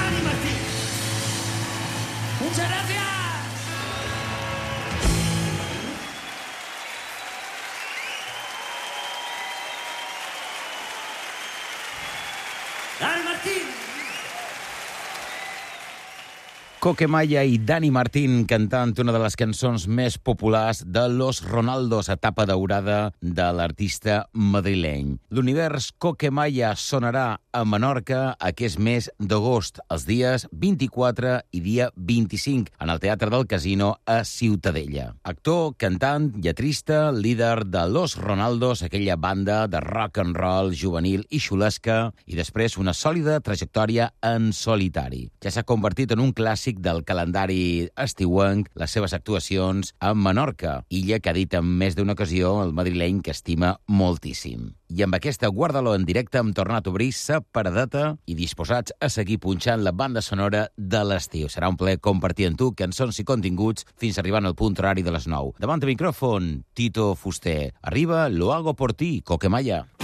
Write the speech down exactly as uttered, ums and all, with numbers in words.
Dani Martín. Muchas gracias. Dani Martín. Coquemaya i Dani Martín cantant una de les cançons més populars de Los Ronaldos, etapa daurada de l'artista madrileny. L'univers Coquemaya sonarà a Menorca aquest mes d'agost, els dies vint-i-quatre i dia vint-i-cinc, en el Teatre del Casino a Ciutadella. Actor, cantant, lletrista, líder de Los Ronaldos, aquella banda de rock and roll juvenil i xulesca, i després una sòlida trajectòria en solitari. Ja s'ha convertit en un clàssic del calendari estiuenc les seves actuacions a Menorca, illa que ha dit en més d'una ocasió el madrileny que estima moltíssim. I amb aquesta Guardaló en directe hem tornat a obrir sa paradeta i disposats a seguir punxant la banda sonora de l'estiu. Serà un plaer compartir amb tu cançons i continguts fins arribant al punt horari de les nou. Davant el micròfon, Tito Fuster. Arriba Lo hago por ti, Coquemaya.